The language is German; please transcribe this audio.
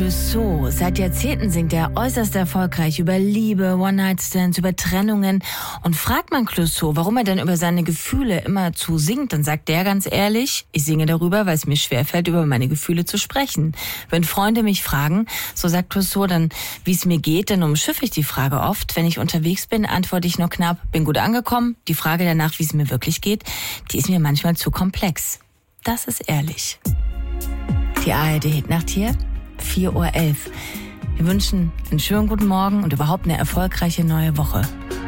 Clouseau. Seit Jahrzehnten singt er äußerst erfolgreich über Liebe, One-Night-Stands, über Trennungen. Und fragt man Clouseau, warum er denn über seine Gefühle immerzu singt, dann sagt der ganz ehrlich, ich singe darüber, weil es mir schwerfällt, über meine Gefühle zu sprechen. Wenn Freunde mich fragen, so sagt Clouseau dann, wie es mir geht, dann umschiffe ich die Frage oft. Wenn ich unterwegs bin, antworte ich nur knapp, bin gut angekommen. Die Frage danach, wie es mir wirklich geht, die ist mir manchmal zu komplex. Das ist ehrlich. Die ARD-Hitnacht hier, 4:11 Uhr. Wir wünschen einen schönen guten Morgen und überhaupt eine erfolgreiche neue Woche.